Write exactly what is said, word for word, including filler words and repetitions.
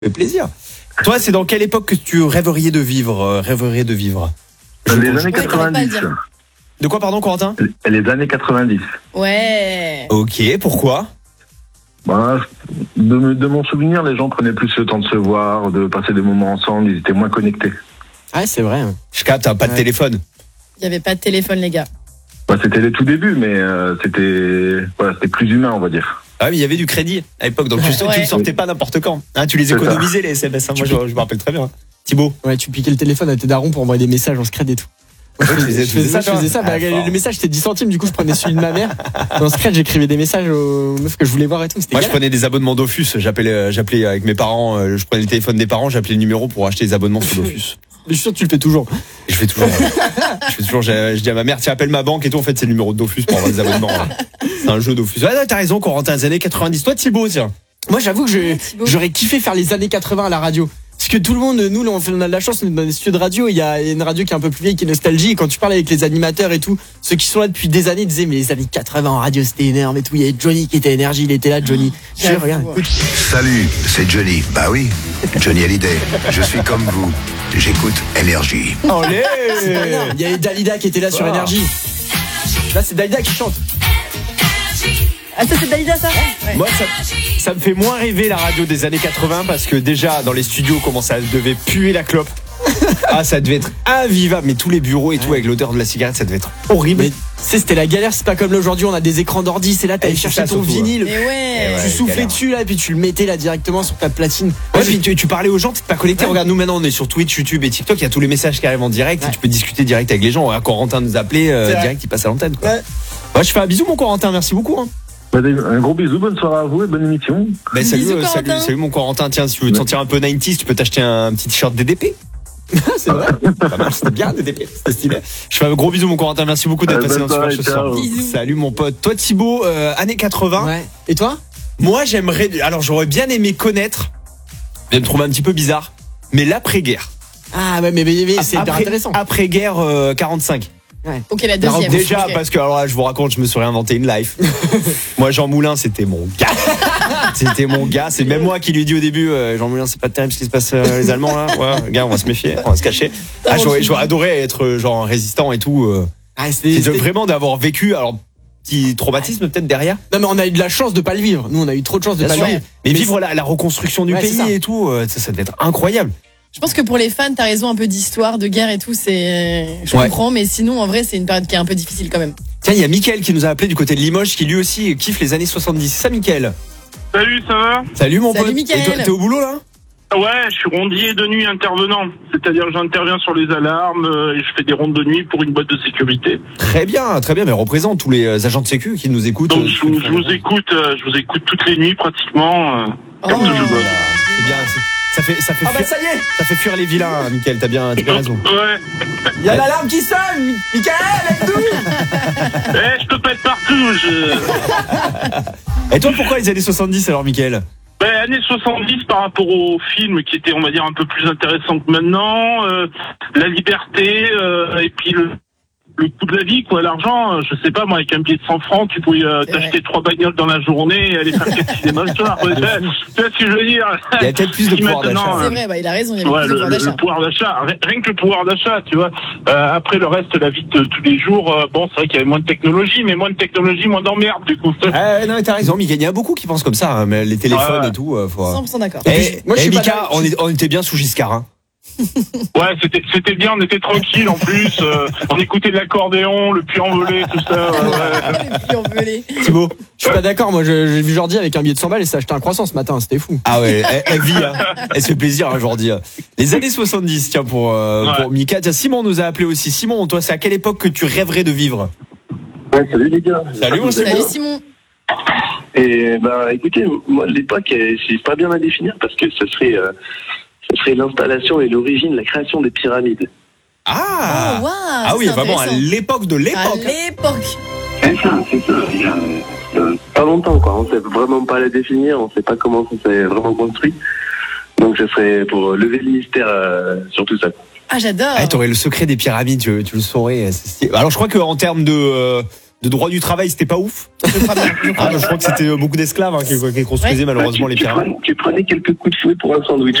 fait plaisir. Toi, c'est dans quelle époque que tu rêveriez de vivre euh, Rêverais de vivre Les années quatre-vingt-dix. De quoi, pardon, Corentin? Les années quatre-vingt-dix. Ouais. Ok, pourquoi? Bah, de, de mon souvenir, les gens prenaient plus le temps de se voir, de passer des moments ensemble, ils étaient moins connectés. Ah, c'est vrai. Je capte, t'as pas de Ouais. téléphone. Il n'y avait pas de téléphone, les gars. Bah, c'était les tout débuts, mais euh, c'était, voilà, c'était plus humain, on va dire. Ah oui, il y avait du crédit à l'époque, donc tu, Ouais. tu ne sortais pas n'importe quand. Hein, tu les C'est économisais, les S M S. Hein, moi, je, je me rappelle très bien. Thibaut. Ouais, tu piquais le téléphone à tes darons pour envoyer des messages en scred et tout. Moi, je, Ouais, tu faisais, faisais- je faisais ça, je toi faisais ça. Bah, Ah, fort. le message c'était dix centimes, du coup je prenais celui de ma mère. Dans Scred, j'écrivais des messages aux meufs que je voulais voir et tout. C'était Moi, je galère. prenais des abonnements Dofus. J'appelais, euh, j'appelais avec mes parents. euh, Je prenais le téléphone des parents, j'appelais le numéro pour acheter des abonnements sur Dofus. Je suis sûr que tu le fais toujours. Et je fais toujours. je fais toujours. Je, je dis à ma mère, tiens, appelle ma banque et tout. En fait, c'est le numéro de Dofus pour avoir des abonnements. Ouais. C'est un jeu Dofus. Ouais, t'as raison, Corentin, les années quatre-vingt-dix. Toi, Thibaut, tiens. Moi j'avoue que je- Ouais, Thibaut. j'aurais kiffé faire les années quatre-vingts à la radio. Parce que tout le monde, nous, on fait- on a de la chance, on est dans des studios de radio, il y a une radio qui est un peu plus vieille, qui est Nostalgie, et quand tu parles avec les animateurs et tout, ceux qui sont là depuis des années, ils disaient, mais les années quatre-vingts en radio, c'était énorme et tout, il y avait Johnny qui était énergie, il était là, Johnny. Je dis, J'avoue, regarde, ouais. écoute, Salut, c'est Johnny. Bah oui, Johnny Hallyday. Je suis comme vous. J'écoute Énergie. Allez. c'est pas énorme. Il y avait Dalida qui était là sur Ah. Énergie. Là, c'est Dalida qui chante. Ah, ça, c'est Dalida, ça? Ouais. Moi, ça, ça me fait moins rêver la radio des années quatre-vingts parce que déjà, dans les studios, comment ça devait puer la clope. Ah, ça devait être invivable. Mais tous les bureaux et tout, avec l'odeur de la cigarette, ça devait être horrible. Mais tu sais, c'était la galère, c'est pas comme là aujourd'hui, on a des écrans d'ordi, c'est là, t'allais Eh, c'est chercher ça, ton surtout, vinyle, Mais ouais. tu Ouais, soufflais galère. dessus là, et puis tu le mettais là directement sur ta platine. Ouais, Moi, puis tu, tu parlais aux gens, t'es pas connecté. Ouais. Regarde, nous maintenant, on est sur Twitch, YouTube et TikTok. Il y a tous les messages qui arrivent en direct. Ouais. Et tu peux discuter direct avec les gens. Ouais, Corentin nous appelait euh, C'est vrai. direct, il passe à l'antenne. Quoi. Ouais. Ouais, je fais un bisou, mon Corentin. Merci beaucoup. Hein. Vas-y, un gros bisou, bonne soirée à vous et bonne émission. Ben, salut, Bisous, euh, salut, Corentin. salut, mon Corentin. Tiens, si tu veux te sentir un peu quatre-vingt-dix, tu peux t'acheter un petit t-shirt D D P. c'est vrai. Pas mal, c'était bien D D P. C'était stylé. Je fais un gros bisou, mon Corentin. Merci beaucoup d'être Euh, passé bonne dans ce soirée, ce soir. ciao. Bisous. Salut, mon pote. Toi, Thibaut, euh, années quatre-vingts. Ouais. Et toi? Moi, j'aimerais. Alors, j'aurais bien aimé connaître. Je vais me trouver un petit peu bizarre. Mais l'après-guerre. Ah ouais, mais, mais, mais c'est hyper Après- intéressant. Après-guerre euh, quarante-cinq. Ok, la deuxième. Déjà, Ok. parce que alors là, je vous raconte, je me suis réinventé une life. Moi, Jean Moulin, c'était mon gars. C'était mon gars. C'est même moi qui lui ai dit au début, euh, Jean Moulin, c'est pas terrible ce qui se passe euh, les Allemands là. Ouais, gars, on va se méfier, on va se cacher. Ah, j'aurais, j'aurais adoré être euh, genre résistant et tout. Euh, Ah, c'était- c'est c'était- vraiment d'avoir vécu. Alors, petit traumatisme peut-être derrière. Non mais on a eu de la chance de pas le vivre. Nous on a eu trop de chance de Bien pas sûr. le vivre. Mais, Mais vivre la, la reconstruction du Ouais, c'est pays ça. et tout, euh, ça, ça devait être incroyable. Je pense que pour les fans, t'as raison, un peu d'histoire, de guerre et tout, c'est. Je Ouais. comprends, mais sinon, en vrai, c'est une période qui est un peu difficile quand même. Tiens, il y a Mickaël qui nous a appelé du côté de Limoges, qui lui aussi kiffe les années soixante-dix. C'est ça, Mickaël? Salut, ça va? Salut mon Salut, pote. Mickaël. Et toi, t'es au boulot là? Ouais, je suis rondier de nuit intervenant. C'est-à-dire que j'interviens sur les alarmes euh, et je fais des rondes de nuit pour une boîte de sécurité. Très bien, très bien, mais représente tous les euh, agents de sécu qui nous écoutent. Donc euh, je, vous- je vous écoute, euh, je vous écoute toutes les nuits pratiquement. euh, quand Oh. je bosse. C'est bien, c'est- ça fait, ça fait, Ah bah fuir, ça y est, ça fait fuir les vilains, Mickaël, t'as bien, t'as bien raison. Ouais. il y a l'alarme qui sonne. Mi- Michael, aide-nous. Eh, je te pète partout. Je... Et toi, pourquoi les années soixante-dix alors, Mickaël? Ben, années soixante-dix par rapport aux films qui étaient, on va dire, un peu plus intéressants que maintenant. euh, la liberté euh, et puis le, le coût de la vie, quoi. L'argent, euh, je sais pas, moi, avec un billet de cent francs, tu pouvais euh, C'est t'acheter trois bagnoles dans la journée et aller faire quatre cinémas le soir. Ouais, tu vois tu vois ce que je veux dire? Il y a peut-être plus de Qui pouvoir maintenant, d'achat. euh, C'est vrai, bah, il a raison, il y avait Ouais, plus de le, pouvoir le- d'achat. le pouvoir d'achat, Rien- rien que le pouvoir d'achat, tu vois. Euh, après le reste, la vie de tous les jours, euh, bon, c'est vrai qu'il y avait moins de technologie, mais moins de technologie, moins d'emmerde, du coup. Ah, ouais, non, mais t'as raison, Mickaël, il y a beaucoup qui pensent comme ça, hein, mais les téléphones Ouais. et tout, euh, faut. cent pour cent d'accord. Eh, puis, moi, je eh, suis pas Mika, d'accord. on, est- on était bien sous Giscard, hein. Ouais, c'était c'était bien, on était tranquille en plus. euh, on écoutait de l'accordéon, le puits envolé, tout ça. ouais, ouais. Les filles envolées. Thibaut. Je suis pas d'accord. Moi je- j'ai vu Jordi avec un billet de cent balles et s'est acheté un croissant ce matin. C'était fou. Ah ouais, elle, elle vit, hein. Elle se fait plaisir aujourd'hui. Les années soixante-dix, tiens, pour, euh, Ouais. pour Mika. Tiens, Simon nous a appelé aussi. Simon, toi, c'est à quelle époque que tu rêverais de vivre? Ouais, salut les gars. Salut, mon Salut Simon. Et bah écoutez, moi l'époque, euh, c'est pas bien à définir parce que ce serait, euh, ce serait l'installation et l'origine, la création des pyramides. Ah! Oh, waouh, Ah oui, c'est vraiment à intéressant. l'époque de À l'époque. l'époque. C'est ça, c'est ça. Il y a euh, pas longtemps quoi. On sait vraiment pas la définir, on sait pas comment ça s'est vraiment construit. Donc ce serait pour lever le mystère euh, sur tout ça. Ah, j'adore. Ah, t'aurais le secret des pyramides, tu, tu le saurais. c'est stylé. Alors, je crois qu'en termes de, euh, de droit du travail, c'était pas ouf. Je crois bien, je crois Ah, bien. je crois que c'était beaucoup d'esclaves hein, qui, qui construisaient Ouais. malheureusement les tu, pyramides. prenais, tu prenais quelques coups de fouet pour un sandwich.